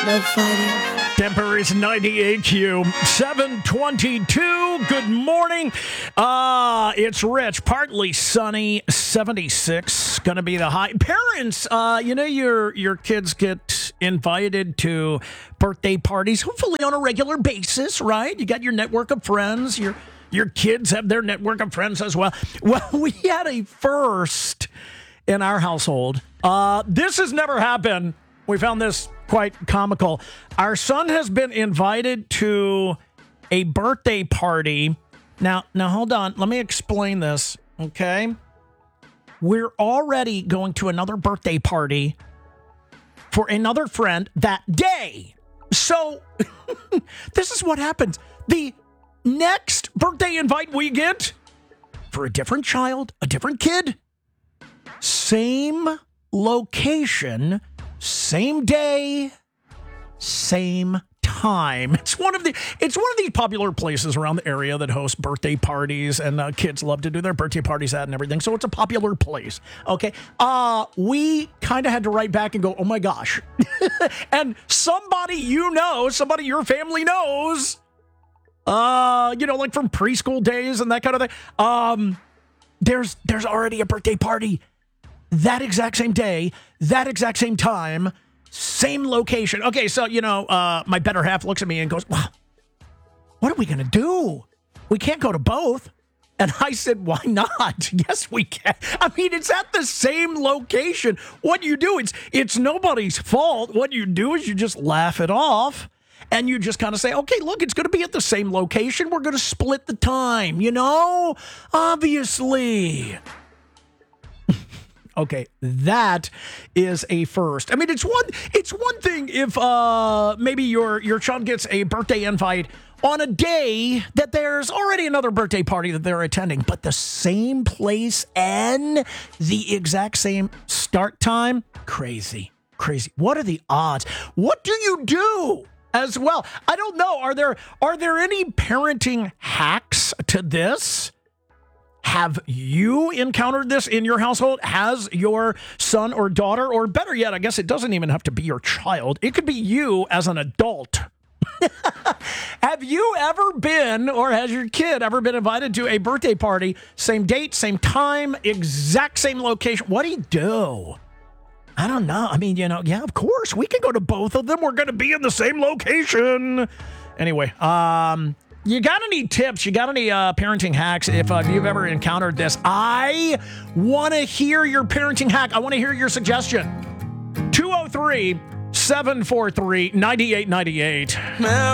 No fighting. Temper is 98Q, 722. Good morning. It's Rich. Partly sunny, 76. Going to be the high. Parents, your kids get invited to birthday parties, hopefully on a regular basis, right? You got your network of friends. Your kids have their network of friends as well. Well, we had a first in our household. This has never happened. We found this quite comical. Our son has been invited to a birthday party. Now hold on. Let me explain this, okay? We're already going to another birthday party for another friend that day. So this is what happens. The next birthday invite we get for a different child, a different kid, same location, same day, same time. It's one of these popular places around the area that host birthday parties, and kids love to do their birthday parties at and everything. So it's a popular place. Okay. We kind of had to write back and go, oh my gosh. And somebody somebody your family knows, like from preschool days and that kind of thing. There's already a birthday party that exact same day, that exact same time, same location. Okay, so, my better half looks at me and goes, wow, what are we going to do? We can't go to both. And I said, why not? Yes, we can. I mean, it's at the same location. What you do, it's nobody's fault. What you do is you just laugh it off. And you just kind of say, okay, look, it's going to be at the same location. We're going to split the time, obviously. Okay, that is a first. I mean, it's one thing if maybe your child gets a birthday invite on a day that there's already another birthday party that they're attending, but the same place and the exact same start time? Crazy. What are the odds? What do you do as well? I don't know. Are there any parenting hacks to this? Have you encountered this in your household? Has your son or daughter, or better yet, I guess it doesn't even have to be your child. It could be you as an adult. Have you ever been, or has your kid ever been invited to a birthday party? Same date, same time, exact same location. What do you do? I don't know. I mean, yeah, of course, we can go to both of them. We're going to be in the same location. Anyway, you got any tips? You got any parenting hacks? If you've ever encountered this, I want to hear your parenting hack. I want to hear your suggestion. 203-743-9898.